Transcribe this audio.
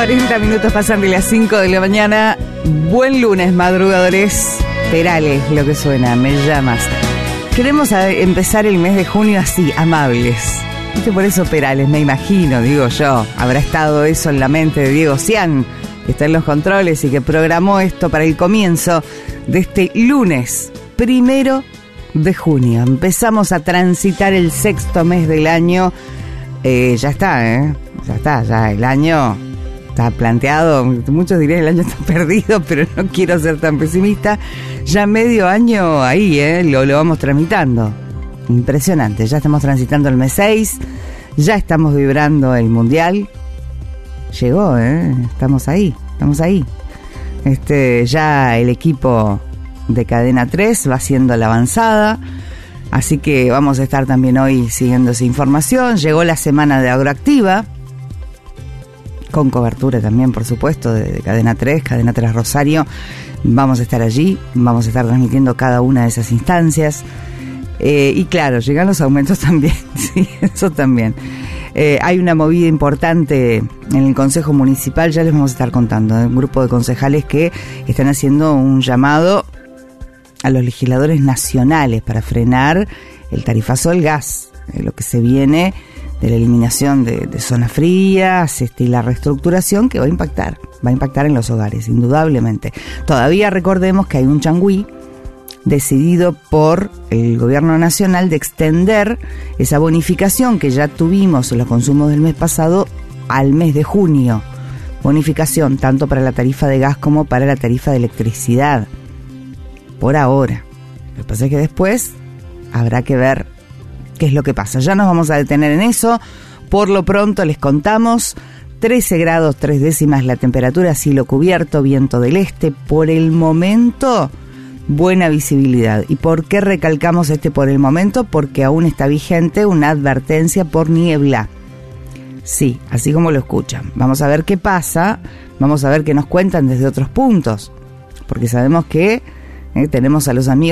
40 minutos pasan de las 5 de la mañana. Buen lunes, madrugadores. Perales, lo que suena, me llamas. Queremos empezar el mes de junio así, amables. ¿Viste? Por eso Perales, me imagino, digo yo. Habrá estado eso en la mente de Diego Cian, que está en los controles y que programó esto para el comienzo de este lunes 1 de junio. Empezamos a transitar el sexto mes del año. Ya está, ya el año está planteado. Muchos dirían el año está perdido, pero no quiero ser tan pesimista. Ya medio año ahí, lo vamos tramitando. Impresionante, ya estamos transitando el mes 6, ya estamos vibrando el Mundial. Llegó, estamos ahí. Ya el equipo de Cadena 3 va haciendo la avanzada. Así que vamos a estar también hoy siguiendo esa información. Llegó la semana de Agroactiva, con cobertura también, por supuesto, de Cadena 3 Rosario. Vamos a estar allí, vamos a estar transmitiendo cada una de esas instancias. Y claro, llegan los aumentos también, sí, eso también. Hay una movida importante en el Consejo Municipal, ya les vamos a estar contando, un grupo de concejales que están haciendo un llamado a los legisladores nacionales para frenar el tarifazo del gas, lo que se viene de la eliminación de zonas frías y la reestructuración que va a impactar en los hogares, indudablemente. Todavía recordemos que hay un changüí decidido por el gobierno nacional de extender esa bonificación que ya tuvimos en los consumos del mes pasado al mes de junio. Bonificación tanto para la tarifa de gas como para la tarifa de electricidad. Por ahora. Lo que pasa es que después habrá que ver qué es lo que pasa. Ya nos vamos a detener en eso. Por lo pronto les contamos 13 grados 3 décimas la temperatura, cielo cubierto, viento del este. Por el momento, buena visibilidad. ¿Y por qué recalcamos por el momento? Porque aún está vigente una advertencia por niebla. Sí, así como lo escuchan. Vamos a ver qué pasa. Vamos a ver qué nos cuentan desde otros puntos. Porque sabemos que tenemos a los amigos